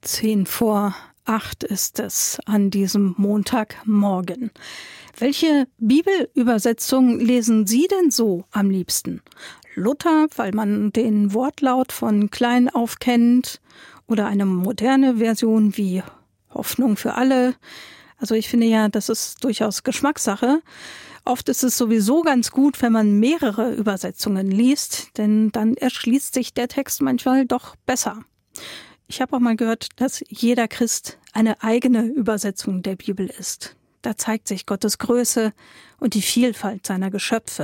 7:10 ist es an diesem Montagmorgen. Welche Bibelübersetzung lesen Sie denn so am liebsten? Luther, weil man den Wortlaut von klein auf kennt, oder eine moderne Version wie Hoffnung für alle? Also ich finde ja, das ist durchaus Geschmackssache. Oft ist es sowieso ganz gut, wenn man mehrere Übersetzungen liest, denn dann erschließt sich der Text manchmal doch besser. Ich habe auch mal gehört, dass jeder Christ eine eigene Übersetzung der Bibel ist. Da zeigt sich Gottes Größe und die Vielfalt seiner Geschöpfe.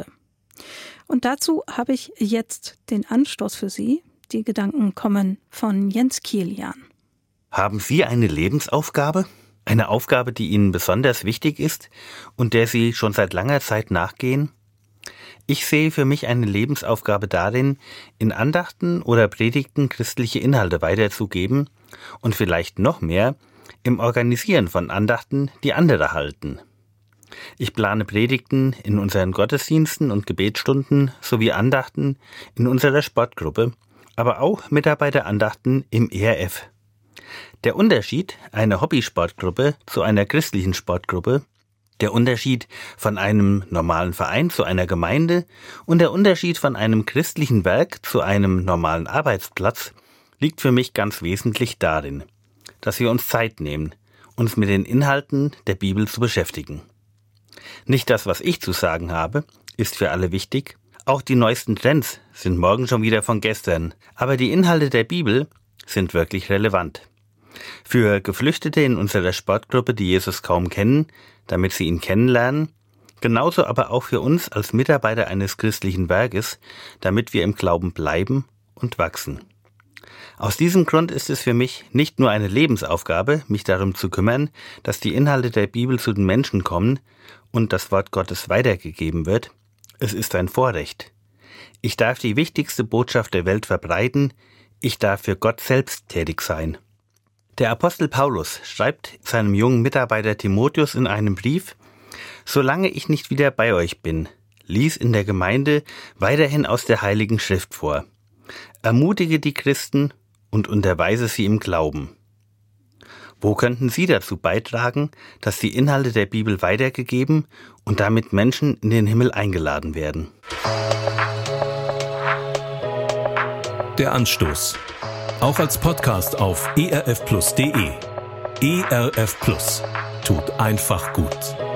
Und dazu habe ich jetzt den Anstoß für Sie. Die Gedanken kommen von Jens Kilian. Haben Sie eine Lebensaufgabe? Eine Aufgabe, die Ihnen besonders wichtig ist und der Sie schon seit langer Zeit nachgehen? Ich sehe für mich eine Lebensaufgabe darin, in Andachten oder Predigten christliche Inhalte weiterzugeben und vielleicht noch mehr im Organisieren von Andachten, die andere halten. Ich plane Predigten in unseren Gottesdiensten und Gebetsstunden sowie Andachten in unserer Sportgruppe, aber auch Mitarbeiterandachten im ERF. Der Unterschied einer Hobbysportgruppe zu einer christlichen Sportgruppe, der Unterschied von einem normalen Verein zu einer Gemeinde und der Unterschied von einem christlichen Werk zu einem normalen Arbeitsplatz liegt für mich ganz wesentlich darin, dass wir uns Zeit nehmen, uns mit den Inhalten der Bibel zu beschäftigen. Nicht das, was ich zu sagen habe, ist für alle wichtig. Auch die neuesten Trends sind morgen schon wieder von gestern. Aber die Inhalte der Bibel sind wirklich relevant. Für Geflüchtete in unserer Sportgruppe, die Jesus kaum kennen, damit sie ihn kennenlernen, genauso aber auch für uns als Mitarbeiter eines christlichen Werkes, damit wir im Glauben bleiben und wachsen. Aus diesem Grund ist es für mich nicht nur eine Lebensaufgabe, mich darum zu kümmern, dass die Inhalte der Bibel zu den Menschen kommen und das Wort Gottes weitergegeben wird. Es ist ein Vorrecht. Ich darf die wichtigste Botschaft der Welt verbreiten. Ich darf für Gott selbst tätig sein. Der Apostel Paulus schreibt seinem jungen Mitarbeiter Timotheus in einem Brief: Solange ich nicht wieder bei euch bin, lies in der Gemeinde weiterhin aus der Heiligen Schrift vor. Ermutige die Christen und unterweise sie im Glauben. Wo könnten Sie dazu beitragen, dass die Inhalte der Bibel weitergegeben und damit Menschen in den Himmel eingeladen werden? Der Anstoß. Auch als Podcast auf erfplus.de. ERF Plus. Tut einfach gut.